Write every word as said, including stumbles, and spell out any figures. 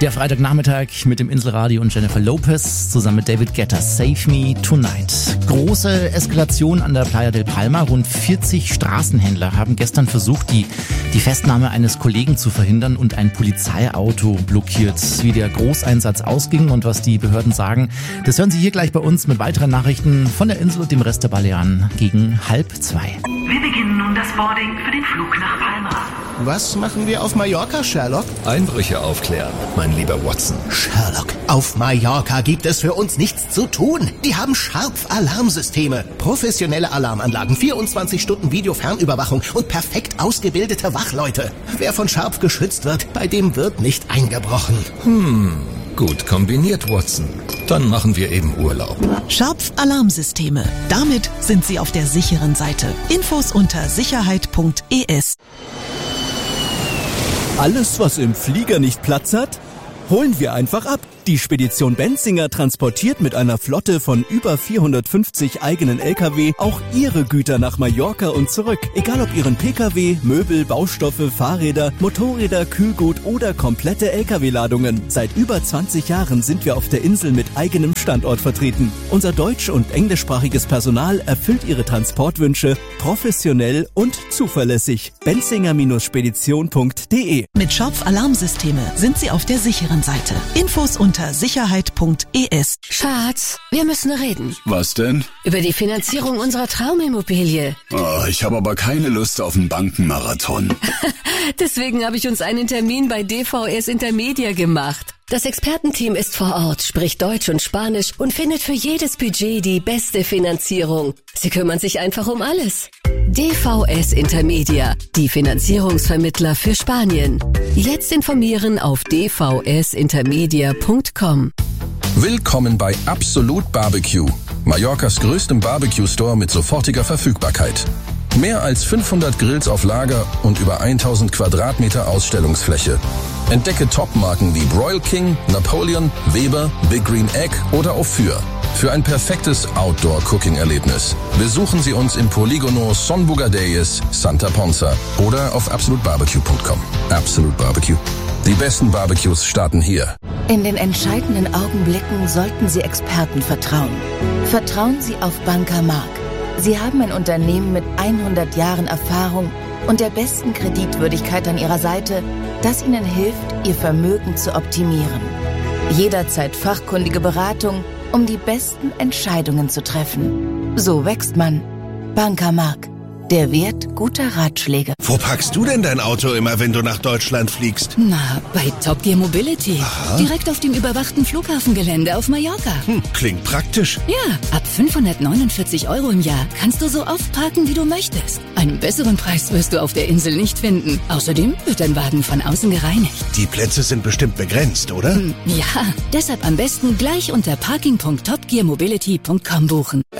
Der Freitagnachmittag mit dem Inselradio und Jennifer Lopez zusammen mit David Guetta, Save Me Tonight. Große Eskalation an der Playa del Palma. Rund vierzig Straßenhändler haben gestern versucht, die, die Festnahme eines Kollegen zu verhindern und ein Polizeiauto blockiert. Wie der Großeinsatz ausging und was die Behörden sagen, das hören Sie hier gleich bei uns mit weiteren Nachrichten von der Insel und dem Rest der Balearen gegen halb zwei. Wir beginnen nun das Boarding für den Flug nach Palma. Was machen wir auf Mallorca, Sherlock? Einbrüche aufklären, mein lieber Watson. Sherlock, auf Mallorca gibt es für uns nichts zu tun. Die haben Sharp-Alarmsysteme, professionelle Alarmanlagen, vierundzwanzig Stunden Videofernüberwachung und perfekt ausgebildete Wachleute. Wer von Sharp geschützt wird, bei dem wird nicht eingebrochen. Hm, gut kombiniert, Watson. Dann machen wir eben Urlaub. Sharp Alarmsysteme. Damit sind Sie auf der sicheren Seite. Infos unter sicherheit punkt e s. Alles, was im Flieger nicht Platz hat, holen wir einfach ab. Die Spedition Benzinger transportiert mit einer Flotte von über vierhundertfünfzig eigenen L K W auch Ihre Güter nach Mallorca und zurück. Egal ob Ihren P K W, Möbel, Baustoffe, Fahrräder, Motorräder, Kühlgut oder komplette L K W-Ladungen. Seit über zwanzig Jahren sind wir auf der Insel mit eigenem Standort vertreten. Unser deutsch- und englischsprachiges Personal erfüllt Ihre Transportwünsche professionell und zuverlässig. benzinger Spedition punkt de. Mit Sharp Alarmsysteme sind Sie auf der sicheren Seite. Infos unter unter sicherheit punkt e s. Schatz, wir müssen reden. Was denn? Über die Finanzierung unserer Traumimmobilie. Oh, ich habe aber keine Lust auf einen Bankenmarathon. Deswegen habe ich uns einen Termin bei D V S Intermedia gemacht. Das Expertenteam ist vor Ort, spricht Deutsch und Spanisch und findet für jedes Budget die beste Finanzierung. Sie kümmern sich einfach um alles. D V S Intermedia, die Finanzierungsvermittler für Spanien. Jetzt informieren auf d v s intermedia punkt com. Willkommen bei Absolut Barbecue, Mallorcas größtem Barbecue-Store mit sofortiger Verfügbarkeit. Mehr als fünfhundert Grills auf Lager und über tausend Quadratmeter Ausstellungsfläche. Entdecke Topmarken wie Broil King, Napoleon, Weber, Big Green Egg oder Ophir. Für ein perfektes Outdoor-Cooking-Erlebnis besuchen Sie uns im Poligono Son Bugadeyes, Santa Ponsa oder auf absolut barbecue punkt com. Absolut Barbecue. Die besten Barbecues starten hier. In den entscheidenden Augenblicken sollten Sie Experten vertrauen. Vertrauen Sie auf Banca Mark. Sie haben ein Unternehmen mit hundert Jahren Erfahrung und der besten Kreditwürdigkeit an Ihrer Seite, das Ihnen hilft, Ihr Vermögen zu optimieren. Jederzeit fachkundige Beratung, um die besten Entscheidungen zu treffen. So wächst man. Banca Mark. Der Wert guter Ratschläge. Wo packst du denn dein Auto immer, wenn du nach Deutschland fliegst? Na, bei Top Gear Mobility. Aha. Direkt auf dem überwachten Flughafengelände auf Mallorca. Hm, klingt praktisch. Ja, ab fünfhundertneunundvierzig Euro im Jahr kannst du so oft parken, wie du möchtest. Einen besseren Preis wirst du auf der Insel nicht finden. Außerdem wird dein Wagen von außen gereinigt. Die Plätze sind bestimmt begrenzt, oder? Hm, ja, deshalb am besten gleich unter parking punkt top gear mobility punkt com buchen.